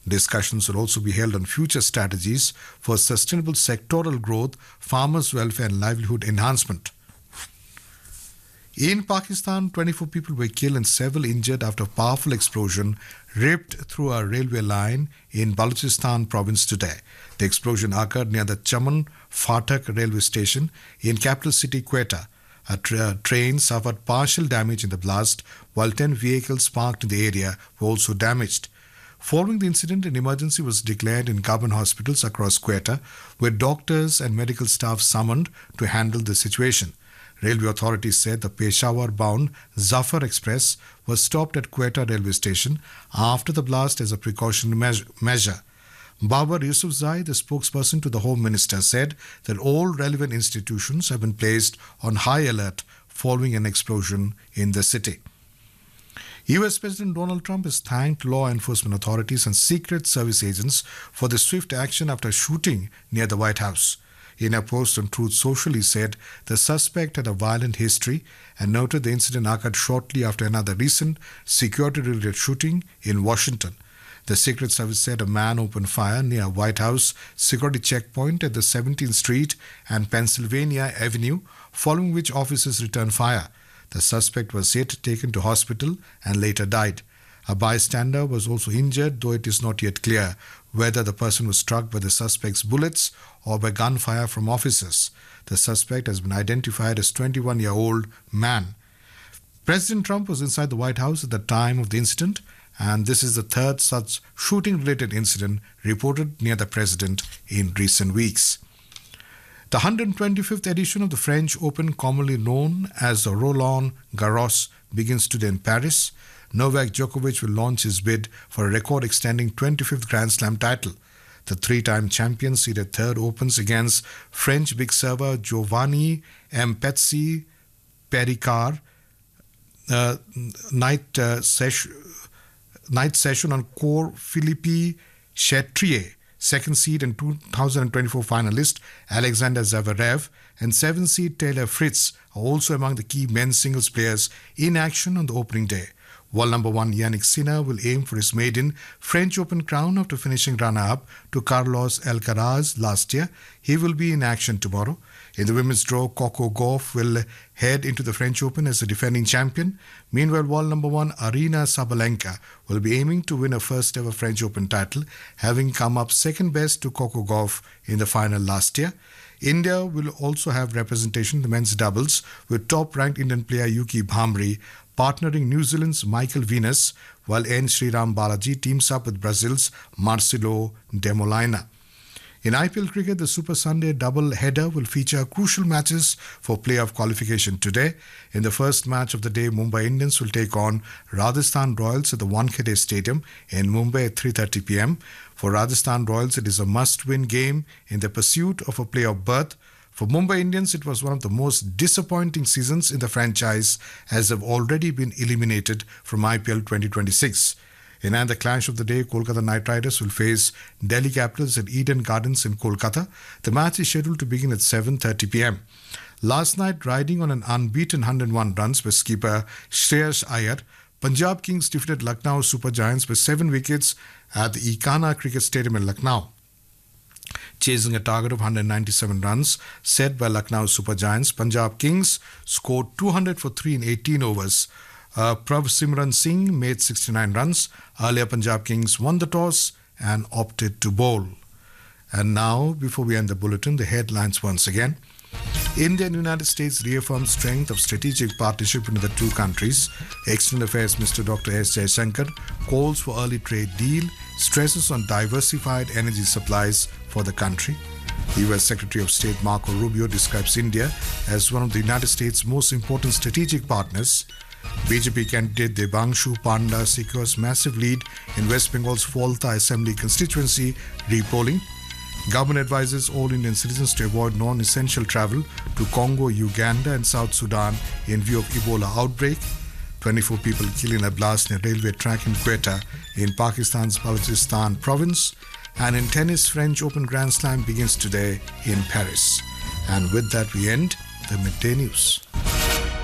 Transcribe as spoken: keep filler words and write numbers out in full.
Discussions will also be held on future strategies for sustainable sectoral growth, farmers' welfare and livelihood enhancement. In Pakistan, twenty-four people were killed and several injured after a powerful explosion ripped through a railway line in Balochistan province today. The explosion occurred near the Chaman Fatak railway station in capital city Quetta. A tra- train suffered partial damage in the blast, while ten vehicles parked in the area were also damaged. Following the incident, an emergency was declared in government hospitals across Quetta, where doctors and medical staff summoned to handle the situation. Railway authorities said the Peshawar-bound Zafar Express was stopped at Quetta railway station after the blast as a precautionary measure. Babar Yusufzai, the spokesperson to the Home Minister, said that all relevant institutions have been placed on high alert following an explosion in the city. U S President Donald Trump has thanked law enforcement authorities and Secret Service agents for the swift action after shooting near the White House. In a post on Truth Social, he said the suspect had a violent history and noted the incident occurred shortly after another recent security-related shooting in Washington. The Secret Service said a man opened fire near White House security checkpoint at the seventeenth Street and Pennsylvania Avenue, following which officers returned fire. The suspect was hit, taken to hospital, and later died. A bystander was also injured, though it is not yet clear whether the person was struck by the suspect's bullets or by gunfire from officers. The suspect has been identified as twenty-one-year-old man. President Trump was inside the White House at the time of the incident, and this is the third such shooting-related incident reported near the president in recent weeks. The one hundred twenty-fifth edition of the French Open, commonly known as the Roland Garros, begins today in Paris. Novak Djokovic will launch his bid for a record-extending twenty-fifth Grand Slam title. The three-time champion seeded third opens against French big server Giovanni Mpetsi Pericard. Uh, night, uh, ses- night session on core Philippe Chatrier, second seed and two thousand twenty-four finalist Alexander Zverev, and seventh seed Taylor Fritz are also among the key men's singles players in action on the opening day. World number one Yannick Sinner will aim for his maiden French Open crown after finishing runner-up to Carlos Alcaraz last year. He will be in action tomorrow. In the women's draw, Coco Gauff will head into the French Open as the defending champion. Meanwhile, world number one Aryna Sabalenka will be aiming to win her first ever French Open title, having come up second best to Coco Gauff in the final last year. India will also have representation in the men's doubles, with top-ranked Indian player Yuki Bhamri partnering New Zealand's Michael Venus, while N. Sriram Balaji teams up with Brazil's Marcelo de Molina. In I P L cricket, the Super Sunday double header will feature crucial matches for playoff qualification today. In the first match of the day, Mumbai Indians will take on Rajasthan Royals at the Wankhede Stadium in Mumbai at three thirty p.m. For Rajasthan Royals, it is a must-win game in the pursuit of a playoff berth. For Mumbai Indians, it was one of the most disappointing seasons in the franchise, as they've already been eliminated from I P L twenty twenty-six. In another clash of the day, Kolkata Knight Riders will face Delhi Capitals at Eden Gardens in Kolkata. The match is scheduled to begin at seven thirty p.m. Last night, riding on an unbeaten one hundred one runs by skipper Shreyas Iyer, Punjab Kings defeated Lucknow Super Giants by seven wickets at the Ekana Cricket Stadium in Lucknow. Chasing a target of one hundred ninety-seven runs set by Lucknow Super Giants, Punjab Kings scored two hundred for three in eighteen overs. Uh, Prav Simran Singh made sixty-nine runs. Earlier, Punjab Kings won the toss and opted to bowl. And now, before we end the bulletin, the headlines once again. India and United States reaffirm strength of strategic partnership between the two countries. External Affairs Minister Doctor S. Jaishankar calls for early trade deal, stresses on diversified energy supplies for the country. The U S Secretary of State Marco Rubio describes India as one of the United States' most important strategic partners. B J P candidate Debangshu Panda secures massive lead in West Bengal's Falta Assembly constituency repolling. Government advises all Indian citizens to avoid non-essential travel to Congo, Uganda and South Sudan in view of Ebola outbreak. twenty-four people killed in a blast near railway track in Quetta in Pakistan's Balochistan province. And in tennis, French Open Grand Slam begins today in Paris. And with that, we end the Midday News.